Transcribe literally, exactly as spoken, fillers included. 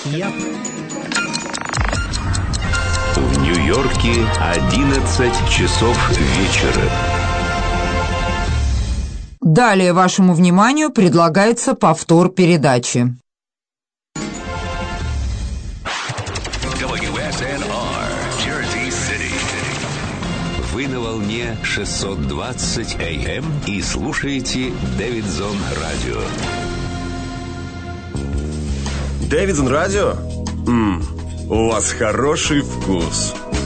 Я... В Нью-Йорке одиннадцать часов вечера. Далее вашему вниманию предлагается повтор передачи. дабл ю эс эн ар, Jersey City. Вы на волне шестьсот двадцать эй эм и слушаете Дэвидсон Радио. Дэвидсон Радио? Ммм, у вас хороший вкус.